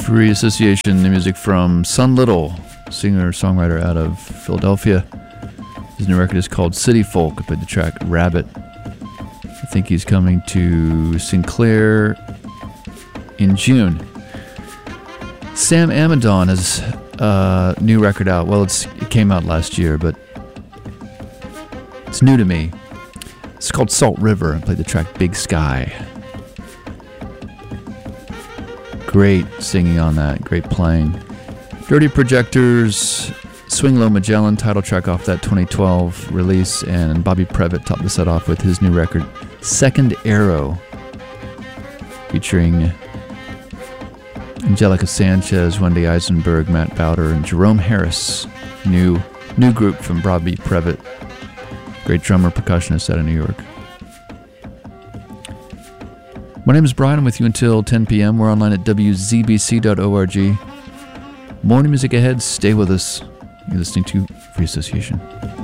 Free Association, the music from Son Little, singer-songwriter out of Philadelphia. His new record is called City Folk. I played the track Rabbit. I think he's coming to Sinclair in June. Sam Amidon has a new record out. Well, it came out last year, but it's new to me. It's called Salt River. I played the track Big Sky. Great singing on that, great playing. Dirty Projectors, Swing Low Magellan, title track off that 2012 release, and Bobby Previtt topped the set off with his new record, Second Arrow, featuring Angelica Sanchez, Wendy Eisenberg, Matt Bowder, and Jerome Harris. New group from Bobby Previtt, great drummer, percussionist out of New York. My name is Brian. I'm with you until 10 p.m. We're online at wzbc.org. More new music ahead. Stay with us. You're listening to Free Association.